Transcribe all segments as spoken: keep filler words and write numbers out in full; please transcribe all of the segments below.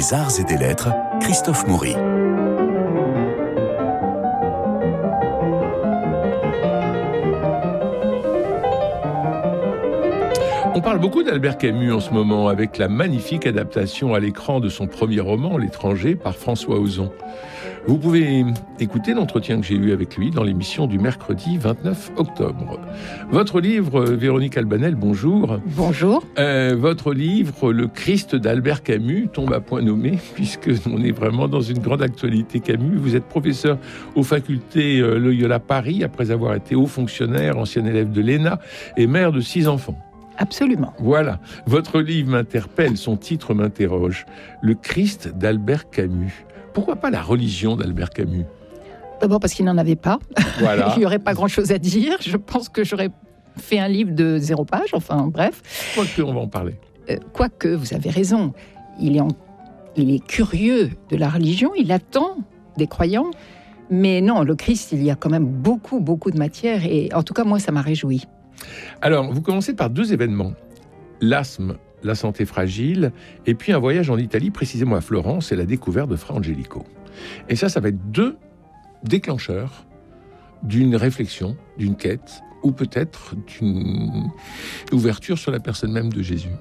des arts et des lettres, Christophe Maury. On parle beaucoup d'Albert Camus en ce moment, avec la magnifique adaptation à l'écran de son premier roman, L'étranger, par François Ozon. Vous pouvez écouter l'entretien que j'ai eu avec lui dans l'émission du mercredi vingt-neuf octobre. Votre livre, Véronique Albanel, bonjour. Bonjour. Euh, votre livre, Le Christ d'Albert Camus, tombe à point nommé, puisqu'on est vraiment dans une grande actualité Camus. Vous êtes professeur aux facultés euh, Loyola Paris, après avoir été haut fonctionnaire, ancien élève de l'E N A et mère de six enfants. Absolument. Voilà. Votre livre m'interpelle, son titre m'interroge. Le Christ d'Albert Camus. Pourquoi pas la religion d'Albert Camus ? D'abord parce qu'il n'en avait pas. Voilà. Il n'y aurait pas grand-chose à dire. Je pense que j'aurais fait un livre de zéro page. Enfin, bref. Quoique, on va en parler. Euh, quoique, vous avez raison. Il est, en... il est curieux de la religion. Il attend des croyants. Mais non, le Christ, il y a quand même beaucoup, beaucoup de matière. Et en tout cas, moi, ça m'a réjoui. Alors, vous commencez par deux événements. L'asthme, la santé fragile, et puis un voyage en Italie, précisément à Florence, et la découverte de Fra Angelico. Et ça, ça va être deux déclencheurs d'une réflexion, d'une quête, ou peut-être d'une ouverture sur la personne même de Jésus.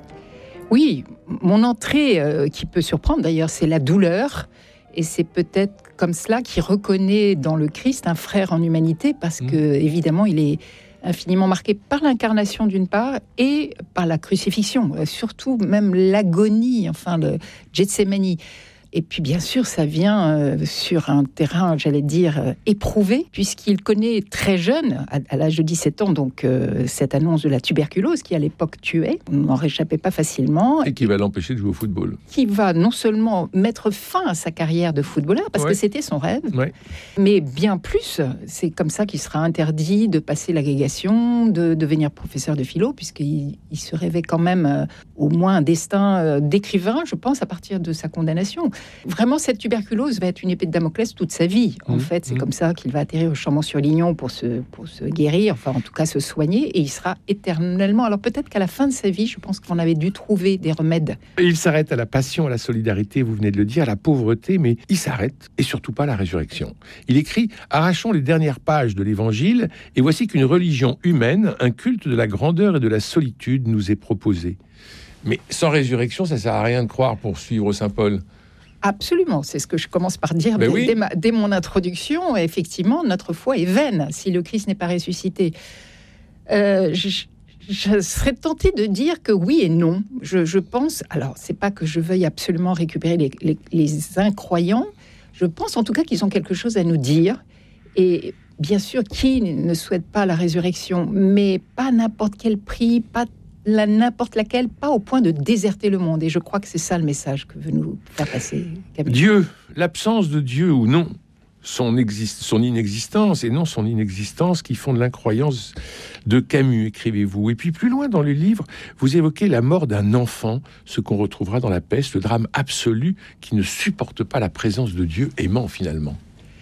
Oui, mon entrée, euh, qui peut surprendre d'ailleurs, c'est la douleur. Et c'est peut-être comme cela qu'il reconnaît dans le Christ un frère en humanité, parce mmh. que, évidemment, il est infiniment marqué par l'incarnation d'une part et par la crucifixion, surtout même l'agonie, enfin le Gethsémani. Et puis bien sûr, ça vient euh, sur un terrain, j'allais dire, euh, éprouvé, puisqu'il connaît très jeune, à, à l'âge de dix-sept ans, donc euh, cette annonce de la tuberculose qui à l'époque tuait, on n'en réchappait pas facilement. Et qui va l'empêcher de jouer au football. Qui va non seulement mettre fin à sa carrière de footballeur, parce ouais. que c'était son rêve, ouais. mais bien plus, c'est comme ça qu'il sera interdit de passer l'agrégation, de devenir professeur de philo, puisqu'il il se rêvait quand même euh, au moins un destin euh, d'écrivain, je pense, à partir de sa condamnation. Vraiment, cette tuberculose va être une épée de Damoclès toute sa vie. En mmh, fait, c'est mmh. comme ça qu'il va atterrir au Chambon-sur-Lignon pour se, pour se guérir, enfin, en tout cas, se soigner, et il sera éternellement... Alors, peut-être qu'à la fin de sa vie, je pense qu'on avait dû trouver des remèdes. Il s'arrête à la passion, à la solidarité, vous venez de le dire, à la pauvreté, mais il s'arrête, et surtout pas à la résurrection. Il écrit « Arrachons les dernières pages de l'Évangile, et voici qu'une religion humaine, un culte de la grandeur et de la solitude nous est proposé. » Mais sans résurrection, ça ne sert à rien de croire pour suivre Saint Paul. Absolument, c'est ce que je commence par dire dès, oui. dès, ma, dès mon introduction. Effectivement, notre foi est vaine si le Christ n'est pas ressuscité. Euh, je, je serais tentée de dire que oui et non. Je, je pense, alors c'est pas que je veuille absolument récupérer les, les, les incroyants, je pense en tout cas qu'ils ont quelque chose à nous dire. Et bien sûr, qui ne souhaite pas la résurrection, mais pas à n'importe quel prix, pas La, n'importe laquelle, pas au point de déserter le monde. Et je crois que c'est ça le message que veut nous faire passer Camus. Dieu, l'absence de Dieu ou non, son, exist- son inexistence et non son inexistence qui font de l'incroyance de Camus, écrivez-vous. Et puis plus loin dans le livre, vous évoquez la mort d'un enfant, ce qu'on retrouvera dans La Peste, le drame absolu qui ne supporte pas la présence de Dieu aimant finalement.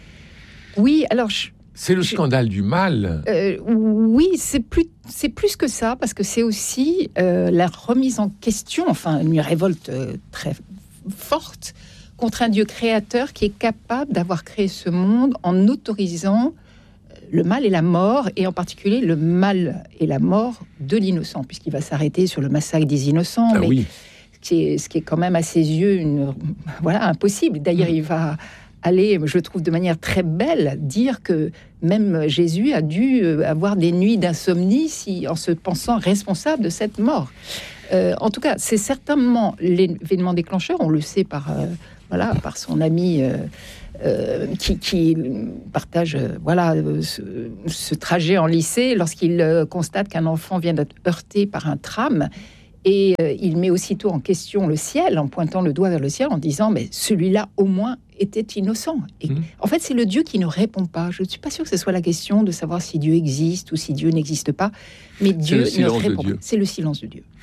Oui, alors... Je... C'est le scandale du mal. Euh, oui, c'est plus, c'est plus que ça, parce que c'est aussi euh, la remise en question, enfin une révolte euh, très forte contre un Dieu créateur qui est capable d'avoir créé ce monde en autorisant le mal et la mort, et en particulier le mal et la mort de l'innocent, puisqu'il va s'arrêter sur le massacre des innocents, ah, mais oui. ce, qui est, ce qui est quand même à ses yeux une, voilà, impossible. D'ailleurs, mmh. il va... aller, je trouve de manière très belle, dire que même Jésus a dû avoir des nuits d'insomnie si, en se pensant responsable de cette mort. Euh, en tout cas, c'est certainement l'événement déclencheur, on le sait par, euh, voilà, par son ami euh, euh, qui, qui partage euh, voilà, ce, ce trajet en lycée lorsqu'il euh, constate qu'un enfant vient d'être heurté par un tram. Et euh, il met aussitôt en question le ciel, en pointant le doigt vers le ciel, en disant « mais celui-là, au moins, était innocent ». Et mmh. En fait, c'est le Dieu qui ne répond pas. Je ne suis pas sûre que ce soit la question de savoir si Dieu existe ou si Dieu n'existe pas, mais Dieu ne répond pas. C'est le silence de Dieu.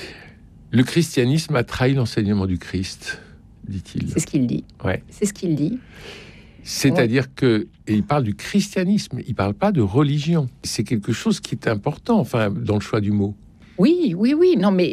Le christianisme a trahi l'enseignement du Christ, dit-il. C'est ce qu'il dit. Ouais. C'est ce qu'il dit. C'est-à-dire que, et il parle du christianisme, il ne parle pas de religion. C'est quelque chose qui est important, enfin, dans le choix du mot. Oui, oui, oui. Non, mais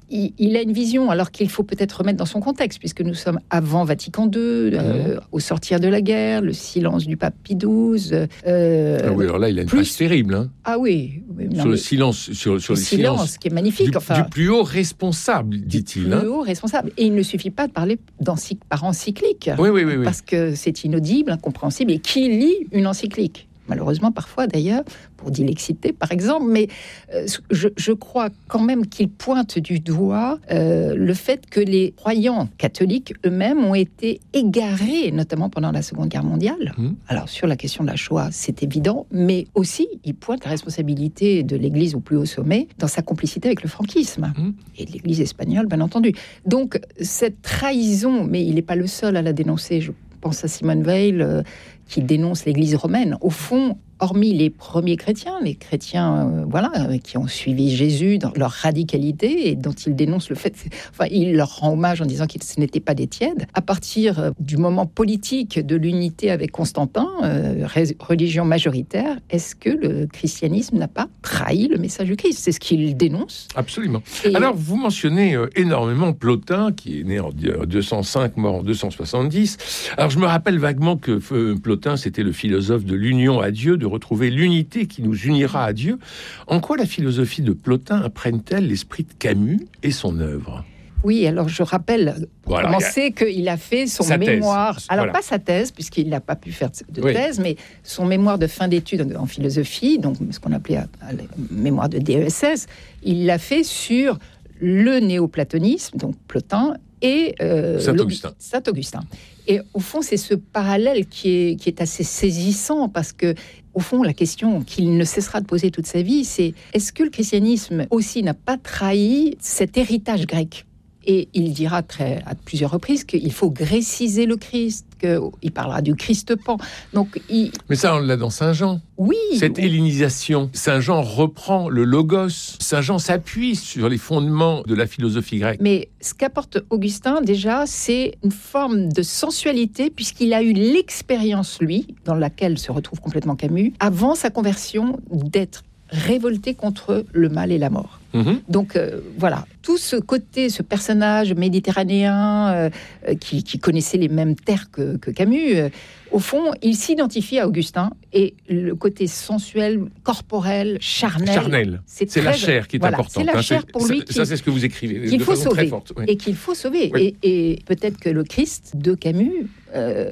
il, il a une vision, alors qu'il faut peut-être remettre dans son contexte, puisque nous sommes avant Vatican deux, euh, au sortir de la guerre, le silence du pape Pie douze. Euh, ah oui, alors là, il a une plus... page terrible. Hein. Ah oui. oui non, sur le silence, sur, sur le, le silence, silence, qui est magnifique. Du, enfin, du plus haut responsable, dit-il. Du hein. plus haut responsable. Et il ne suffit pas de parler par encyclique. Oui, oui, oui, oui. Parce que c'est inaudible, incompréhensible. Et qui lit une encyclique ? Malheureusement, parfois d'ailleurs, pour dylexité par exemple, mais euh, je, je crois quand même qu'il pointe du doigt euh, le fait que les croyants catholiques eux-mêmes ont été égarés, notamment pendant la Seconde Guerre mondiale. Mmh. Alors sur la question de la Shoah, c'est évident, mais aussi il pointe la responsabilité de l'Église au plus haut sommet dans sa complicité avec le franquisme, mmh. et de l'Église espagnole, bien entendu. Donc cette trahison, mais il n'est pas le seul à la dénoncer, je pense à Simone Weil, euh, qui dénonce l'Église romaine. Au fond, hormis les premiers chrétiens, les chrétiens euh, voilà, euh, qui ont suivi Jésus dans leur radicalité et dont il dénonce le fait, enfin, il leur rend hommage en disant qu'ils ce n'étaient pas des tièdes. À partir euh, du moment politique de l'unité avec Constantin, euh, ré- religion majoritaire, est-ce que le christianisme n'a pas trahi le message du Christ ? C'est ce qu'il dénonce. Absolument. Et alors, vous mentionnez euh, énormément Plotin, qui est né en deux cent cinq, mort en deux cent soixante-dix. Alors, je me rappelle vaguement que euh, Plotin, c'était le philosophe de l'union à Dieu, de retrouver l'unité qui nous unira à Dieu. En quoi la philosophie de Plotin imprègne-t-elle l'esprit de Camus et son œuvre ? Oui, alors je rappelle, pour voilà, commencer, a... qu'il a fait son sa mémoire, thèse. alors voilà. pas sa thèse, puisqu'il n'a pas pu faire de oui. thèse, mais son mémoire de fin d'études en philosophie, donc ce qu'on appelait à, à la mémoire de D E S S, il l'a fait sur le néoplatonisme, donc Plotin, et euh, Saint-Augustin. Saint-Augustin. Et au fond, c'est ce parallèle qui est, qui est assez saisissant, parce que, au fond, la question qu'il ne cessera de poser toute sa vie, c'est est-ce que le christianisme aussi n'a pas trahi cet héritage grec ? Et il dira très, à plusieurs reprises qu'il faut gréciser le Christ, qu'il parlera du Christ pan. Donc, il... Mais ça, on l'a dans Saint Jean. Oui. Cette hellénisation. Saint Jean reprend le logos. Saint Jean s'appuie sur les fondements de la philosophie grecque. Mais ce qu'apporte Augustin, déjà, c'est une forme de sensualité, puisqu'il a eu l'expérience, lui, dans laquelle se retrouve complètement Camus, avant sa conversion, d'être révolté contre le mal et la mort. Mmh. Donc euh, voilà, tout ce côté, ce personnage méditerranéen euh, euh, qui, qui connaissait les mêmes terres que, que Camus, euh, au fond, il s'identifie à Augustin, et le côté sensuel, corporel, charnel. Charnel, c'est, c'est très, la chair qui est voilà, importante. C'est la chair hein, pour ça, lui. Ça, qui, c'est ce que vous écrivez. Qu'il de faut façon sauver. Très forte, oui. Et qu'il faut sauver. Oui. Et, et peut-être que le Christ de Camus euh,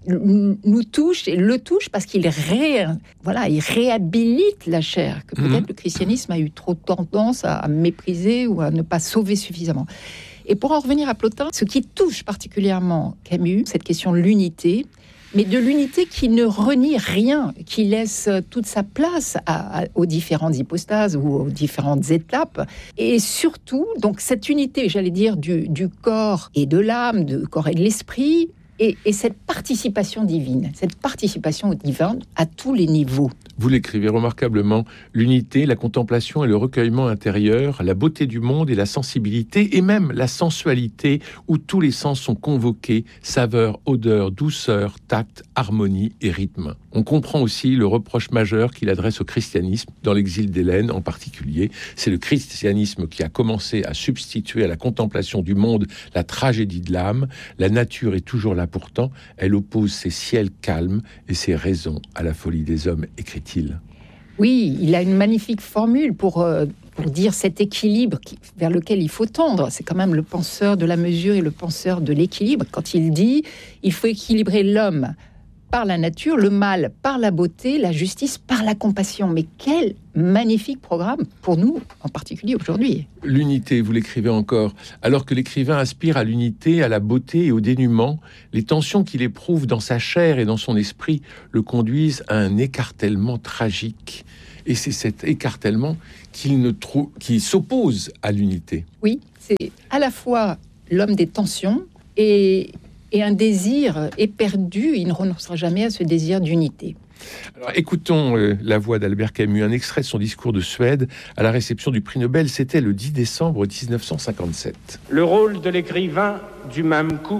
nous touche et le touche parce qu'il ré, voilà, il réhabilite la chair que peut-être mmh. le christianisme a eu trop tendance à mépriser ou à ne pas sauver suffisamment. Et pour en revenir à Plotin, ce qui touche particulièrement Camus, cette question de l'unité, mais de l'unité qui ne renie rien, qui laisse toute sa place à, à, aux différentes hypostases ou aux différentes étapes. Et surtout, donc cette unité, j'allais dire, du, du corps et de l'âme, du corps et de l'esprit, Et, et cette participation divine, cette participation au divin à tous les niveaux. Vous l'écrivez remarquablement, l'unité, la contemplation et le recueillement intérieur, la beauté du monde et la sensibilité, et même la sensualité, où tous les sens sont convoqués, saveur, odeur, douceur, tact, harmonie et rythme. On comprend aussi le reproche majeur qu'il adresse au christianisme, dans l'exil d'Hélène en particulier. C'est le christianisme qui a commencé à substituer à la contemplation du monde la tragédie de l'âme. La nature est toujours là pourtant, elle oppose ses ciels calmes et ses raisons à la folie des hommes, écrit-il. Oui, il a une magnifique formule pour, euh, pour dire cet équilibre qui, vers lequel il faut tendre. C'est quand même le penseur de la mesure et le penseur de l'équilibre. Quand il dit il faut équilibrer l'homme par la nature, le mal par la beauté, la justice par la compassion. Mais quel magnifique programme pour nous, en particulier aujourd'hui. L'unité, vous l'écrivez encore. Alors que l'écrivain aspire à l'unité, à la beauté et au dénuement, les tensions qu'il éprouve dans sa chair et dans son esprit le conduisent à un écartèlement tragique. Et c'est cet écartèlement qu'il ne trou- qui s'oppose à l'unité. Oui, c'est à la fois l'homme des tensions et... et un désir éperdu, il ne renoncera jamais à ce désir d'unité. Alors, écoutons euh, la voix d'Albert Camus, un extrait de son discours de Suède à la réception du prix Nobel, c'était le dix décembre dix-neuf cent cinquante-sept. Le rôle de l'écrivain, du même coup,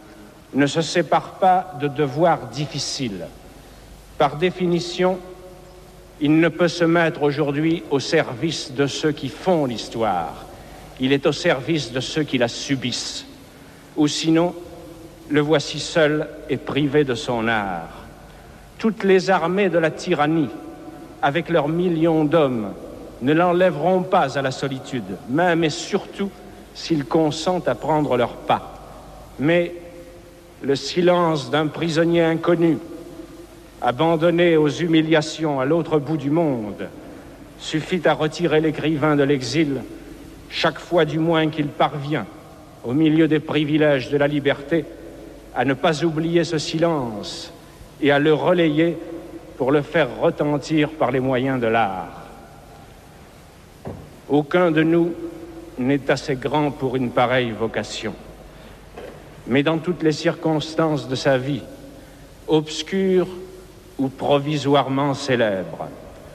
ne se sépare pas de devoirs difficiles. Par définition, il ne peut se mettre aujourd'hui au service de ceux qui font l'histoire. il est au service de ceux qui la subissent. Ou sinon, le voici seul et privé de son art. Toutes les armées de la tyrannie, avec leurs millions d'hommes, ne l'enlèveront pas à la solitude, même et surtout s'ils consentent à prendre leur pas. Mais le silence d'un prisonnier inconnu, abandonné aux humiliations à l'autre bout du monde, suffit à retirer l'écrivain de l'exil, chaque fois du moins qu'il parvient, au milieu des privilèges de la liberté, à ne pas oublier ce silence et à le relayer pour le faire retentir par les moyens de l'art. Aucun de nous n'est assez grand pour une pareille vocation. Mais dans toutes les circonstances de sa vie, obscure ou provisoirement célèbre,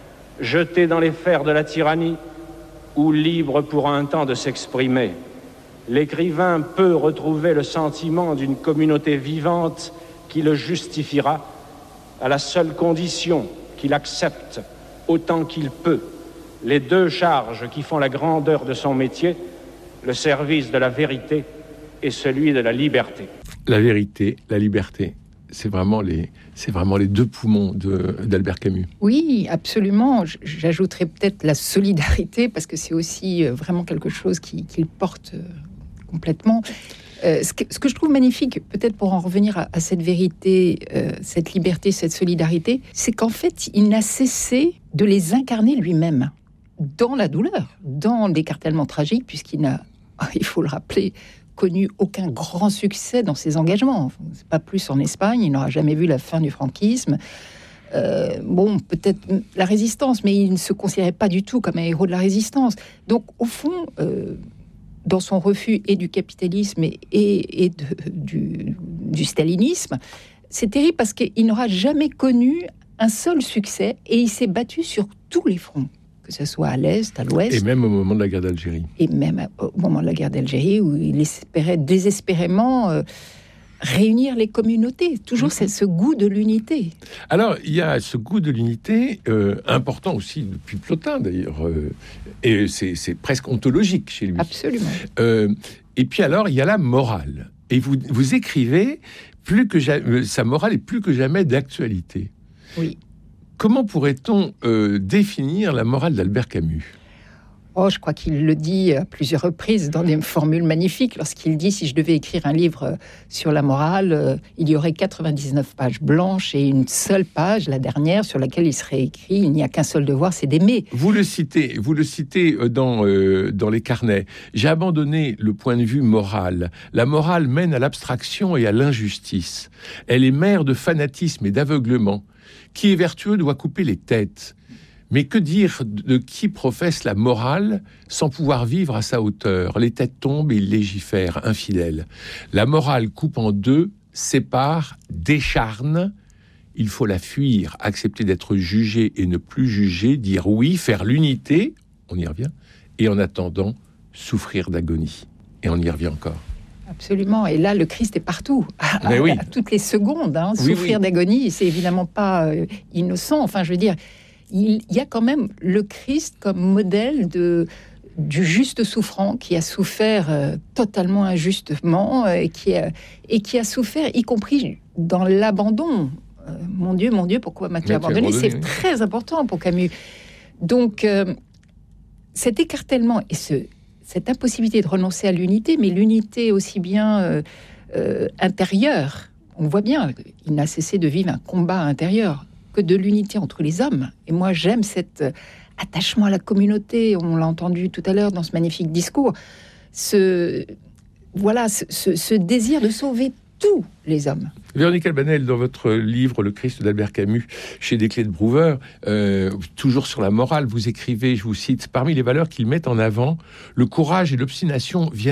jeté dans les fers de la tyrannie ou libre pour un temps de s'exprimer, l'écrivain peut retrouver le sentiment d'une communauté vivante qui le justifiera à la seule condition qu'il accepte autant qu'il peut les deux charges qui font la grandeur de son métier, le service de la vérité et celui de la liberté. La vérité, la liberté, c'est vraiment les, c'est vraiment les deux poumons de, d'Albert Camus. Oui, absolument. J'ajouterais peut-être la solidarité, parce que c'est aussi vraiment quelque chose qu'il qui porte complètement. Euh, ce, que, ce que je trouve magnifique, peut-être pour en revenir à, à cette vérité, euh, cette liberté, cette solidarité, c'est qu'en fait, il n'a cessé de les incarner lui-même, dans la douleur, dans l'écartèlement tragique, puisqu'il n'a, il faut le rappeler, connu aucun grand succès dans ses engagements. C'est pas plus en Espagne, il n'aura jamais vu la fin du franquisme. Euh, bon, peut-être la résistance, mais il ne se considérait pas du tout comme un héros de la résistance. Donc, au fond, euh, dans son refus et du capitalisme et, et, et de, du, du stalinisme, c'est terrible parce qu'il n'aura jamais connu un seul succès et il s'est battu sur tous les fronts, que ce soit à l'Est, à l'Ouest. Et même au moment de la guerre d'Algérie. Et même au moment de la guerre d'Algérie, où il espérait désespérément euh, réunir les communautés. Toujours c'est ce goût de l'unité. Alors, il y a ce goût de l'unité, euh, important aussi depuis Plotin, d'ailleurs. Euh, et c'est, c'est presque ontologique chez lui. Absolument. Euh, et puis alors, il y a la morale. Et vous, vous écrivez, plus que jamais, sa morale est plus que jamais d'actualité. Oui. Comment pourrait-on euh, définir la morale d'Albert Camus ? Oh, je crois qu'il le dit à plusieurs reprises dans des formules magnifiques, lorsqu'il dit « si je devais écrire un livre sur la morale, euh, il y aurait quatre-vingt-dix-neuf pages blanches et une seule page, la dernière, sur laquelle il serait écrit « il n'y a qu'un seul devoir, c'est d'aimer ». Vous le citez, vous le citez dans, euh, dans les carnets. « J'ai abandonné le point de vue moral. La morale mène à l'abstraction et à l'injustice. Elle est mère de fanatisme et d'aveuglement. Qui est vertueux doit couper les têtes. Mais que dire de qui professe la morale sans pouvoir vivre à sa hauteur ? Les têtes tombent et ils légifèrent, infidèles. La morale coupe en deux, sépare, décharne. Il faut la fuir, accepter d'être jugé et ne plus juger, dire oui, faire l'unité, on y revient, et en attendant, souffrir d'agonie. Et on y revient encore. Absolument. Et là, le Christ est partout, à, Mais oui. à toutes les secondes. Hein. Oui, Souffrir oui. d'agonie, c'est évidemment pas euh, innocent. Enfin, je veux dire, il y a quand même le Christ comme modèle de, du juste souffrant qui a souffert euh, totalement injustement euh, et, qui a, et qui a souffert, y compris dans l'abandon. Euh, mon Dieu, mon Dieu, pourquoi m'as-tu abandonné ? abandonné, C'est oui. très important pour Camus. Donc, euh, cet écartèlement et ce... cette impossibilité de renoncer à l'unité, mais l'unité aussi bien euh, euh, intérieure. On voit bien, il n'a cessé de vivre un combat intérieur, que de l'unité entre les hommes. Et moi, j'aime cet euh, attachement à la communauté. On l'a entendu tout à l'heure dans ce magnifique discours. Ce, voilà, ce, ce, ce désir de sauver tous les hommes. Véronique Albanel, dans votre livre « Le Christ d'Albert Camus », chez Desclés de Brouwer, euh, toujours sur la morale, vous écrivez, je vous cite, « Parmi les valeurs qu'il met en avant, le courage et l'obstination viennent